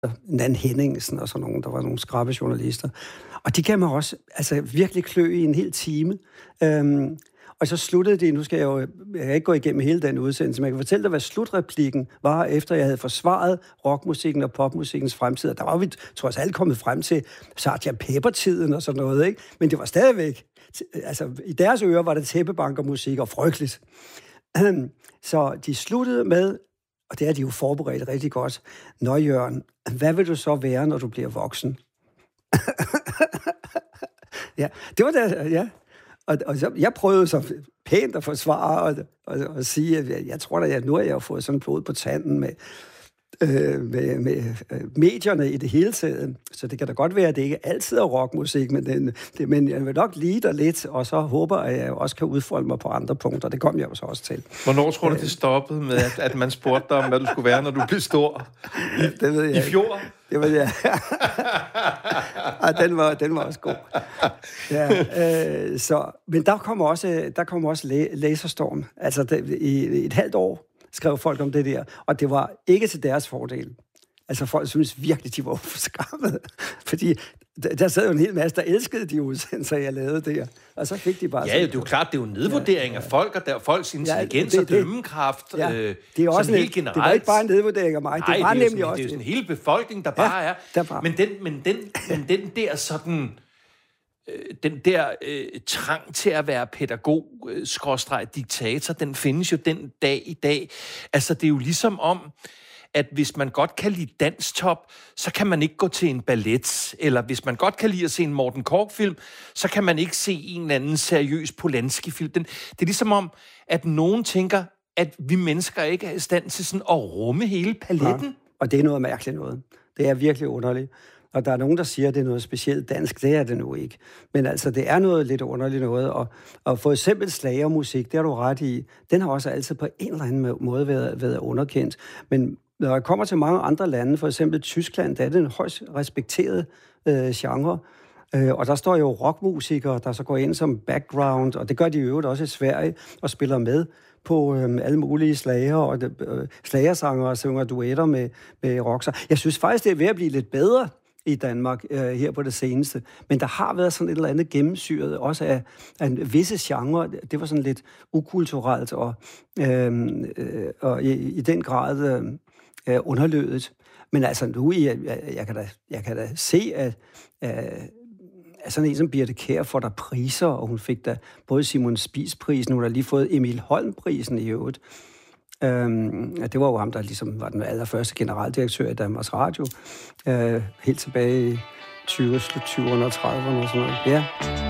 Nan Henningsen og sådan nogen, der var nogle skrappe journalister. Og de gav mig også virkelig klø i en hel time. Og så sluttede det, nu skal jeg kan ikke gå igennem hele den udsendelse, men jeg kan fortælle dig, hvad slutreplikken var, efter jeg havde forsvaret rockmusikken og popmusikkens fremtid. Og der var vi trods alt kommet frem til Sgt. Pepper-tiden og sådan noget, ikke? Men det var stadigvæk, i deres ører var det tæppebankermusik og frygteligt. Så de sluttede med, og det er de jo forberedt rigtig godt, Nå Jørgen, hvad vil du så være, når du bliver voksen? Ja, det var det, ja. Og så, jeg prøvede så pænt at forsvare og sige, at jeg tror da, at nu har jeg jo fået sådan blod på tanden med medierne i det hele taget. Så det kan da godt være, at det ikke altid er rockmusik, men jeg vil nok lide dig lidt, og så håber jeg, at jeg også kan udfolde mig på andre punkter. Det kom jeg jo så også til. Hvornår tror du, det stoppede med, at man spurgte dig om, hvad du skulle være, når du blev stor? Det ved jeg I fjor? Det ved jeg. Den var også god. Ja, men der kom også laserstorm. Altså, i et halvt år skrev folk om det der, og det var ikke til deres fordel. Altså, folk synes virkelig, de var uforskammede. Fordi der sad jo en hel masse, der elskede de udsendelser, jeg lavede der. Og så fik de bare... Ja, det er jo klart, det er jo en nedvurdering af folk, og der folks intelligens og dømmekraft. Ja, det er også helt generelt. Det var ikke bare en nedvurdering af mig. Nej, det var nemlig nemlig også... Det er jo sådan en hel befolkning, der bare er... Der bare. Men den der sådan... Den der trang til at være pædagog, diktator, den findes jo den dag i dag. Altså, det er jo ligesom om, at hvis man godt kan lide Danstop, så kan man ikke gå til en ballet. Eller hvis man godt kan lide at se en Morten Korch-film, så kan man ikke se en eller anden seriøs Polanski-film. Det er ligesom om, at nogen tænker, at vi mennesker ikke er i stand til sådan at rumme hele paletten. Ja, og det er noget mærkeligt noget. Det er virkelig underligt. Og der er nogen, der siger, at det er noget specielt dansk. Det er det nu ikke. Men altså, det er noget lidt underligt noget. Og for eksempel slagermusik, det har du ret i, den har også altid på en eller anden måde været underkendt. Men når jeg kommer til mange andre lande, for eksempel Tyskland, der er det en højst respekteret genre. Og der står jo rockmusikere, der så går ind som background, og det gør de i øvrigt også i Sverige, og spiller med på alle mulige slager og slagersanger og synger duetter med rocksanger. Jeg synes faktisk, det er ved at blive lidt bedre i Danmark her på det seneste. Men der har været sådan et eller andet gennemsyret, også af en visse genre. Det var sådan lidt ukulturelt og i den grad underlødet. Men altså nu, jeg kan da se, at sådan en som Birthe Kjær får der priser, og hun fik da både Simon Spies-prisen, hun har lige fået Emil Holm-prisen i øvrigt. Det var jo ham, der ligesom var den allerførste generaldirektør i Danmarks Radio, helt tilbage i 20'erne og 30'erne og sådan noget. Ja.